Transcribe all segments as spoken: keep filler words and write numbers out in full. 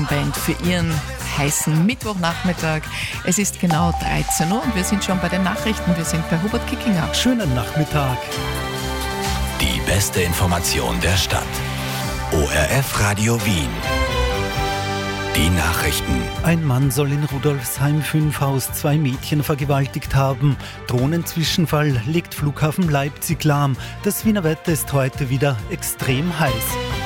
Band für ihren heißen Mittwochnachmittag. Es ist genau dreizehn Uhr und wir sind schon bei den Nachrichten. Wir sind bei Hubert Kickinger. Schönen Nachmittag. Die beste Information der Stadt. O R F Radio Wien. Die Nachrichten. Ein Mann soll in Rudolfsheim-Fünfhaus zwei Mädchen vergewaltigt haben. Drohnenzwischenfall legt Flughafen Leipzig lahm. Das Wiener Wetter ist heute wieder extrem heiß.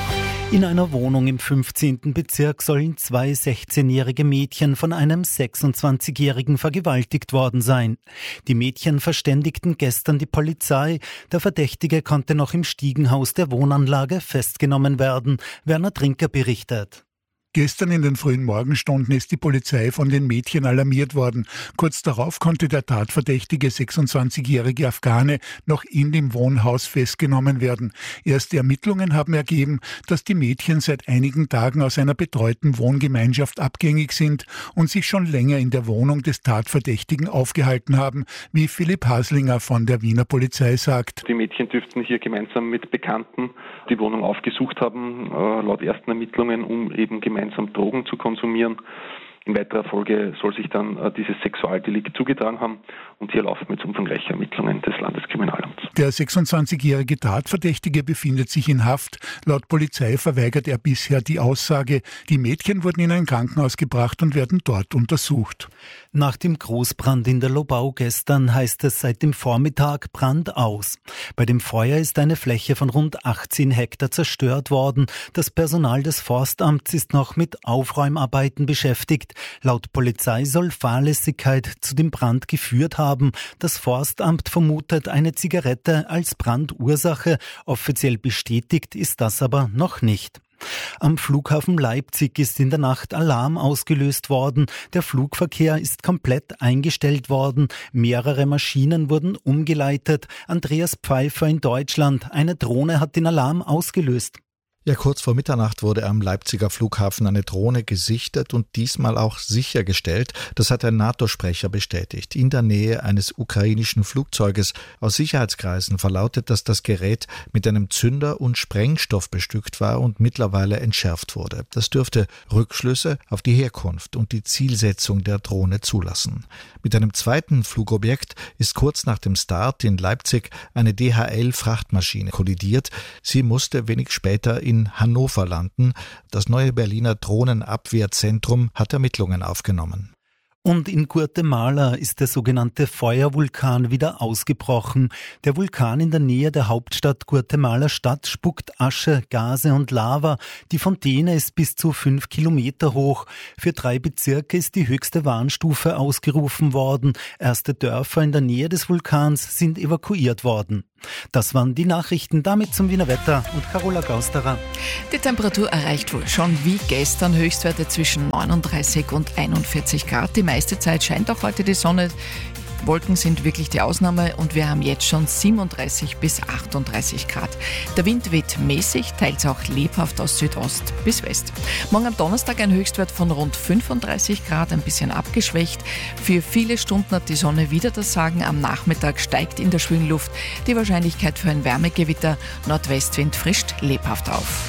In einer Wohnung im fünfzehnten Bezirk sollen zwei sechzehnjährige Mädchen von einem sechsundzwanzigjährigen vergewaltigt worden sein. Die Mädchen verständigten gestern die Polizei. Der Verdächtige konnte noch im Stiegenhaus der Wohnanlage festgenommen werden. Werner Trinker berichtet. Gestern in den frühen Morgenstunden ist die Polizei von den Mädchen alarmiert worden. Kurz darauf konnte der tatverdächtige sechsundzwanzigjährige Afghane noch in dem Wohnhaus festgenommen werden. Erste Ermittlungen haben ergeben, dass die Mädchen seit einigen Tagen aus einer betreuten Wohngemeinschaft abgängig sind und sich schon länger in der Wohnung des Tatverdächtigen aufgehalten haben, wie Philipp Haslinger von der Wiener Polizei sagt. Die Mädchen dürften hier gemeinsam mit Bekannten die Wohnung aufgesucht haben, äh, laut ersten Ermittlungen, um eben gemeinsam gemeinsam Drogen zu konsumieren. In weiterer Folge soll sich dann äh, dieses Sexualdelikt zugetragen haben und hier laufen jetzt umfangreiche Ermittlungen des Landeskriminalamts. Der sechsundzwanzigjährige Tatverdächtige befindet sich in Haft. Laut Polizei verweigert er bisher die Aussage. Die Mädchen wurden in ein Krankenhaus gebracht und werden dort untersucht. Nach dem Großbrand in der Lobau gestern heißt es seit dem Vormittag Brand aus. Bei dem Feuer ist eine Fläche von rund achtzehn Hektar zerstört worden. Das Personal des Forstamts ist noch mit Aufräumarbeiten beschäftigt. Laut Polizei soll Fahrlässigkeit zu dem Brand geführt haben. Das Forstamt vermutet eine Zigarette als Brandursache. Offiziell bestätigt ist das aber noch nicht. Am Flughafen Leipzig ist in der Nacht Alarm ausgelöst worden. Der Flugverkehr ist komplett eingestellt worden. Mehrere Maschinen wurden umgeleitet. Andreas Pfeiffer in Deutschland. Eine Drohne hat den Alarm ausgelöst. Ja, kurz vor Mitternacht wurde am Leipziger Flughafen eine Drohne gesichtet und diesmal auch sichergestellt. Das hat ein NATO-Sprecher bestätigt. In der Nähe eines ukrainischen Flugzeuges. Aus Sicherheitskreisen verlautet, dass das Gerät mit einem Zünder und Sprengstoff bestückt war und mittlerweile entschärft wurde. Das dürfte Rückschlüsse auf die Herkunft und die Zielsetzung der Drohne zulassen. Mit einem zweiten Flugobjekt ist kurz nach dem Start in Leipzig eine D H L-Frachtmaschine kollidiert. Sie musste wenig später in in Hannover landen. Das neue Berliner Drohnenabwehrzentrum hat Ermittlungen aufgenommen. Und in Guatemala ist der sogenannte Feuervulkan wieder ausgebrochen. Der Vulkan in der Nähe der Hauptstadt Guatemala-Stadt spuckt Asche, Gase und Lava. Die Fontäne ist bis zu fünf Kilometer hoch. Für drei Bezirke ist die höchste Warnstufe ausgerufen worden. Erste Dörfer in der Nähe des Vulkans sind evakuiert worden. Das waren die Nachrichten, damit zum Wiener Wetter und Carola Gausterer. Die Temperatur erreicht wohl schon wie gestern Höchstwerte zwischen neununddreißig und einundvierzig Grad. Die meiste Zeit scheint auch heute die Sonne. Wolken sind wirklich die Ausnahme und wir haben jetzt schon siebenunddreißig bis achtunddreißig Grad. Der Wind weht mäßig, teils auch lebhaft aus Südost bis West. Morgen am Donnerstag ein Höchstwert von rund fünfunddreißig Grad, ein bisschen abgeschwächt. Für viele Stunden hat die Sonne wieder das Sagen. Am Nachmittag steigt in der Schwülluft die Wahrscheinlichkeit für ein Wärmegewitter. Nordwestwind frischt lebhaft auf.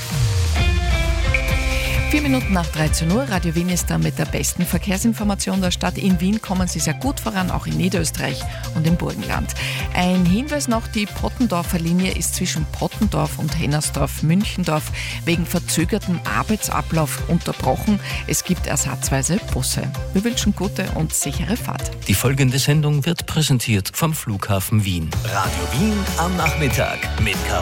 Vier Minuten nach dreizehn Uhr, Radio Wien ist da mit der besten Verkehrsinformation der Stadt. In Wien kommen Sie sehr gut voran, auch in Niederösterreich und im Burgenland. Ein Hinweis noch, die Pottendorfer Linie ist zwischen Pottendorf und Hennersdorf-Münchendorf wegen verzögertem Arbeitsablauf unterbrochen. Es gibt ersatzweise Busse. Wir wünschen gute und sichere Fahrt. Die folgende Sendung wird präsentiert vom Flughafen Wien. Radio Wien am Nachmittag mit Carola